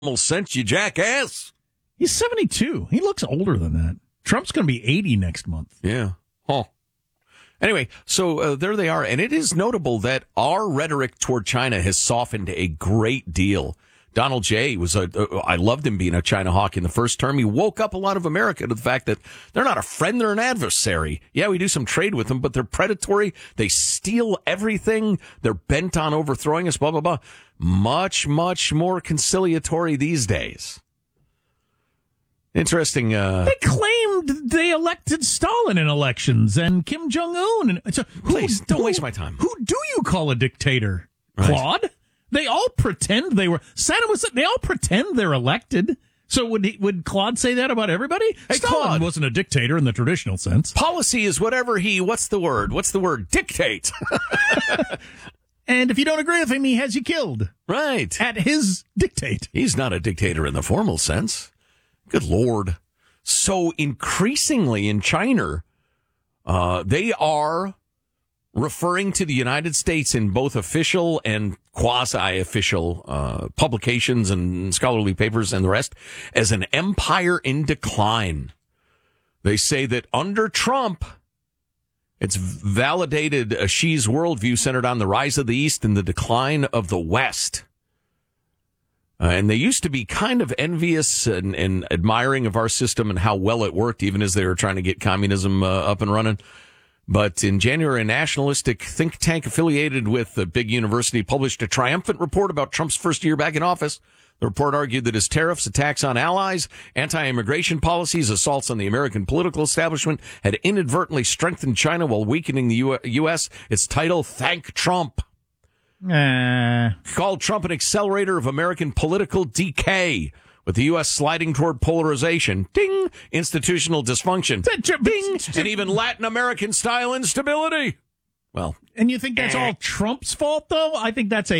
sense, you jackass. He's 72. He looks older than that. Trump's going to be 80 next month. Yeah. Huh. Anyway, so there they are. And it is notable that our rhetoric toward China has softened a great deal. Donald J. I loved him being a China hawk in the first term. He woke up a lot of America to the fact that they're not a friend, they're an adversary. Yeah, we do some trade with them, but they're predatory. They steal everything. They're bent on overthrowing us, blah, blah, blah. Much, much more conciliatory these days. Interesting. They claimed they elected Stalin in elections and Kim Jong-un. And so please, don't waste my time. Who do you call a dictator? Right. Claude? They all pretend they were. Saddam Hussein, they all pretend they're elected. So would Claude say that about everybody? Hey, Stalin Claude wasn't a dictator in the traditional sense. Policy is whatever what's the word? Dictate. And if you don't agree with him, he has you killed. Right. At his dictate. He's not a dictator in the formal sense. Good Lord. So increasingly in China, they are referring to the United States in both official and quasi-official publications and scholarly papers and the rest as an empire in decline. They say that under Trump, it's validated Xi's worldview centered on the rise of the East and the decline of the West. And they used to be kind of envious and admiring of our system and how well it worked, even as they were trying to get communism up and running. But in January, a nationalistic think tank affiliated with a big university published a triumphant report about Trump's first year back in office. The report argued that his tariffs, attacks on allies, anti-immigration policies, assaults on the American political establishment had inadvertently strengthened China while weakening the U.S. Its title, Thank Trump. Called Trump an accelerator of American political decay, with the U.S. sliding toward polarization, ding, institutional dysfunction, ding, and even Latin American-style instability. Well, and you think that's all Trump's fault, though? I think that's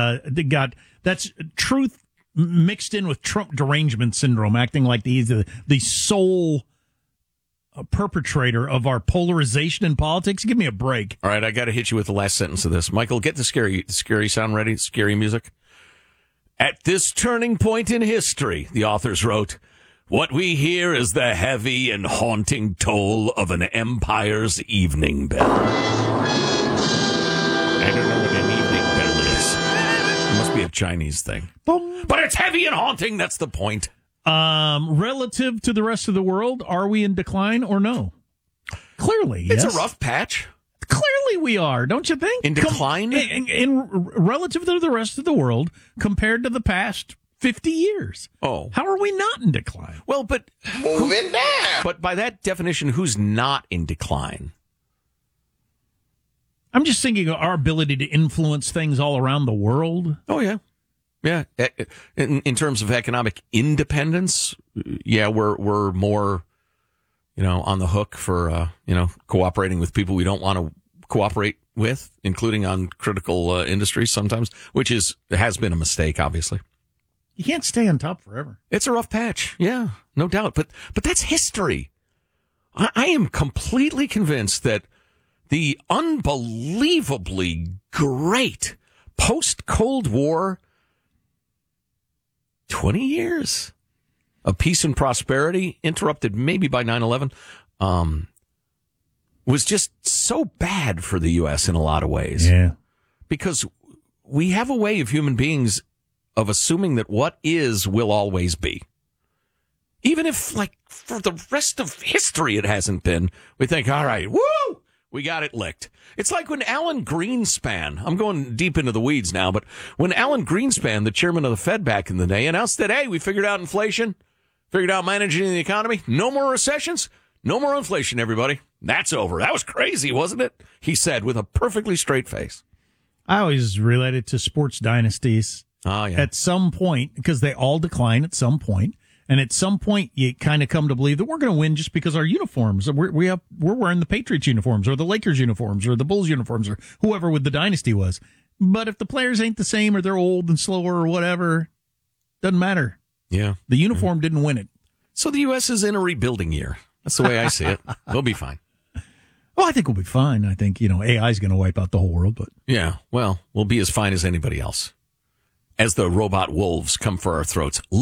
that's truth mixed in with Trump derangement syndrome, acting like he's the sole perpetrator of our polarization in politics. Give me a break. All right, I got to hit you with the last sentence of this. Michael, get the scary sound ready, scary music. At this turning point in history, the authors wrote, what we hear is the heavy and haunting toll of an empire's evening bell. I don't know what an evening bell is. It must be a Chinese thing. Boom. But it's heavy and haunting, that's the point. Relative to the rest of the world, are we in decline or no? Clearly, yes. It's a rough patch. Clearly we are, don't you think? In decline? In relative to the rest of the world, compared to the past 50 years. Oh. How are we not in decline? Well, but move it down. But by that definition, who's not in decline? I'm just thinking of our ability to influence things all around the world. Oh, yeah. Yeah. In terms of economic independence, yeah, we're more, on the hook for, cooperating with people we don't want to cooperate with, including on critical industries sometimes, which has been a mistake, obviously. You can't stay on top forever. It's a rough patch. Yeah, no doubt. But that's history. I am completely convinced that the unbelievably great post-Cold War 20 years of peace and prosperity, interrupted maybe by 9/11, was just so bad for the U.S. in a lot of ways. Yeah. Because we have a way of human beings of assuming that what is will always be. Even if, for the rest of history it hasn't been, we think, all right, woo, we got it licked. It's like when Alan Greenspan, I'm going deep into the weeds now, but when Alan Greenspan, the chairman of the Fed back in the day, announced that, hey, we figured out inflation, figured out managing the economy, no more recessions, no more inflation, everybody. That's over. That was crazy, wasn't it? He said with a perfectly straight face. I always relate it to sports dynasties. Oh, yeah. At some point, because they all decline at some point. And at some point, you kind of come to believe that we're going to win just because our uniforms, we're wearing the Patriots uniforms or the Lakers uniforms or the Bulls uniforms or whoever with the dynasty was. But if the players ain't the same or they're old and slower or whatever, doesn't matter. Yeah. The uniform didn't win it. So the U.S. is in a rebuilding year. That's the way I see it. We'll be fine. Well, I think we'll be fine. I think, AI is going to wipe out the whole world. But yeah, well, we'll be as fine as anybody else. as the robot wolves come for our throats.